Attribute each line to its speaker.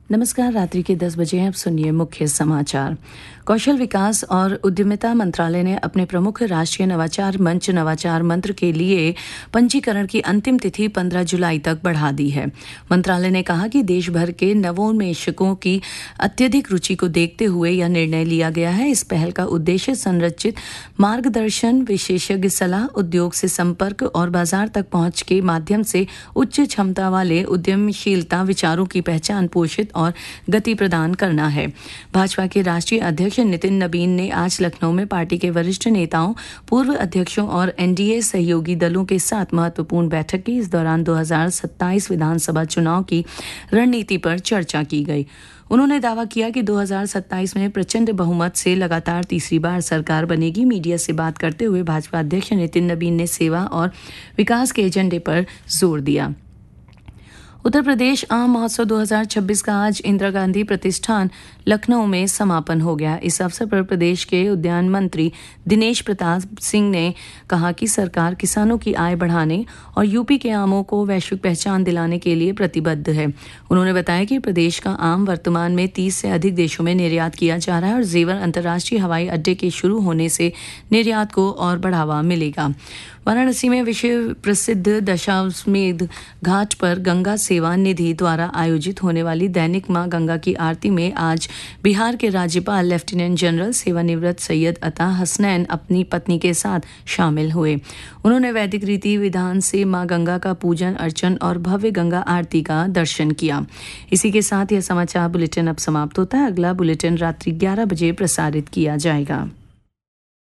Speaker 1: नमस्कार। रात्रि के 10 बजे हैं। अब सुनिए मुख्य समाचार। कौशल विकास और उद्यमिता मंत्रालय ने अपने प्रमुख राष्ट्रीय नवाचार मंच नवाचार मंत्र के लिए पंजीकरण की अंतिम तिथि 15 जुलाई तक बढ़ा दी है। मंत्रालय ने कहा कि देश भर के नवोन्मेषकों की अत्यधिक रुचि को देखते हुए यह निर्णय लिया गया है। इस पहल का उद्देश्य संरचित मार्गदर्शन, विशेषज्ञ सलाह, उद्योग से संपर्क और बाजार तक पहुंच के माध्यम से उच्च क्षमता वाले उद्यमशीलता विचारों की पहचान, पोषित और गति प्रदान करना है। भाजपा के राष्ट्रीय अध्यक्ष नितिन नबीन ने आज लखनऊ में पार्टी के वरिष्ठ नेताओं, पूर्व अध्यक्षों और एनडीए सहयोगी दलों के साथ महत्वपूर्ण बैठक की। इस दौरान 2027 विधानसभा चुनाव की रणनीति पर चर्चा की गई। उन्होंने दावा किया कि 2027 में प्रचंड बहुमत से लगातार तीसरी बार सरकार बनेगी। मीडिया से बात करते हुए भाजपा अध्यक्ष नितिन नबीन ने सेवा और विकास के एजेंडे पर जोर दिया। उत्तर प्रदेश आम महोत्सव 2026 का आज इंदिरा गांधी प्रतिष्ठान लखनऊ में समापन हो गया। इस अवसर पर प्रदेश के उद्यान मंत्री दिनेश प्रताप सिंह ने कहा कि सरकार किसानों की आय बढ़ाने और यूपी के आमों को वैश्विक पहचान दिलाने के लिए प्रतिबद्ध है। उन्होंने बताया कि प्रदेश का आम वर्तमान में 30 से अधिक देशों में निर्यात किया जा रहा है और जेवर अंतर्राष्ट्रीय हवाई अड्डे के शुरू होने से निर्यात को और बढ़ावा मिलेगा। वाराणसी में विश्व प्रसिद्ध दशाश्वमेध घाट पर गंगा सेवा निधि द्वारा आयोजित होने वाली दैनिक मां गंगा की आरती में आज बिहार के राज्यपाल लेफ्टिनेंट जनरल सेवानिवृत्त सैयद अता हसनैन अपनी पत्नी के साथ शामिल हुए। उन्होंने वैदिक रीति विधान से मां गंगा का पूजन अर्चन और भव्य गंगा आरती का दर्शन किया। इसी के साथ यह समाचार बुलेटिन अब समाप्त होता है। अगला बुलेटिन रात्रि 11 बजे प्रसारित किया जाएगा।